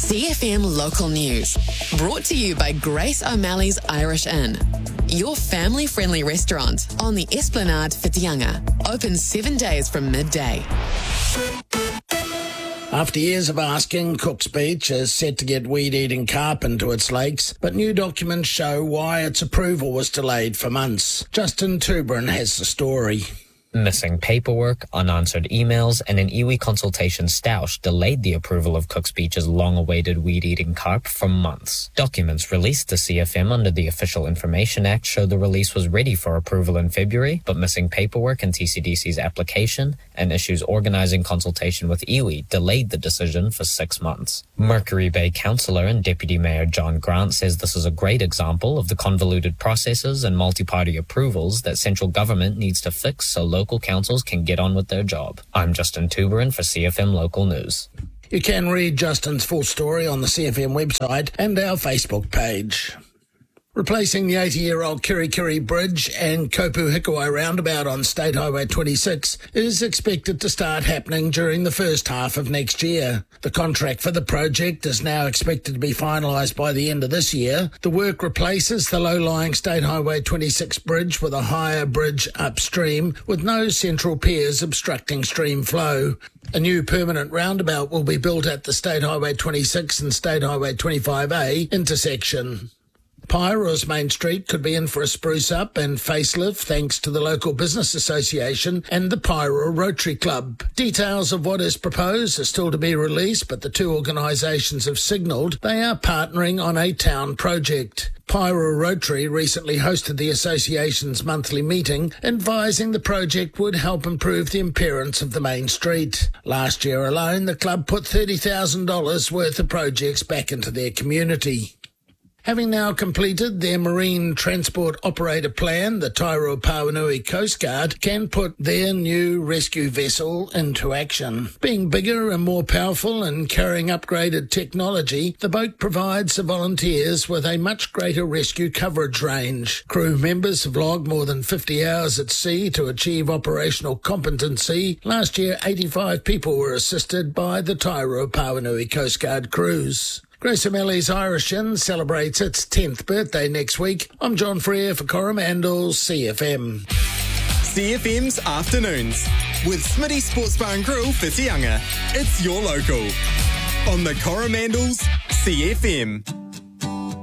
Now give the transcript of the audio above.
CFM Local News. Brought to you by Grace O'Malley's Irish Inn. Your family-friendly restaurant on the Esplanade Whitianga. Open 7 days from midday. After years of asking, Cook's Beach is set to get weed-eating carp into its lakes, but new documents show why its approval was delayed for months. Justin Tuberin has the story. Missing paperwork, unanswered emails, and an iwi consultation stoush delayed the approval of Cook's Beach's long-awaited weed-eating carp for months. Documents released to CFM under the Official Information Act show the release was ready for approval in February, but missing paperwork in TCDC's application and issues organising consultation with iwi delayed the decision for 6 months. Mercury Bay Councillor and Deputy Mayor John Grant says this is a great example of the convoluted processes and multi-party approvals that central government needs to fix so local councils can get on with their job. I'm Justin Tuberin for CFM Local News. You can read Justin's full story on the CFM website and our Facebook page. Replacing the 80-year-old Kirikiri Bridge and Kopu Hikuai roundabout on State Highway 26 is expected to start happening during the first half of next year. The contract for the project is now expected to be finalised by the end of this year. The work replaces the low-lying State Highway 26 bridge with a higher bridge upstream with no central piers obstructing stream flow. A new permanent roundabout will be built at the State Highway 26 and State Highway 25A intersection. Pyro's Main Street could be in for a spruce-up and facelift thanks to the local business association and the Pyro Rotary Club. Details of what is proposed are still to be released, but the two organisations have signalled they are partnering on a town project. Pyro Rotary recently hosted the association's monthly meeting, advising the project would help improve the appearance of the main street. Last year alone, the club put $30,000 worth of projects back into their community. Having now completed their marine transport operator plan, the Tairua Pauanui Coast Guard can put their new rescue vessel into action. Being bigger and more powerful and carrying upgraded technology, the boat provides the volunteers with a much greater rescue coverage range. Crew members have logged more than 50 hours at sea to achieve operational competency. Last year, 85 people were assisted by the Tairua Pauanui Coast Guard crews. Grace O'Malley's Irish Inn celebrates its 10th birthday next week. I'm John Freer for Coromandel CFM. CFM's Afternoons with Smitty Sports Bar and Grill Whitianga. It's your local on the Coromandel's CFM.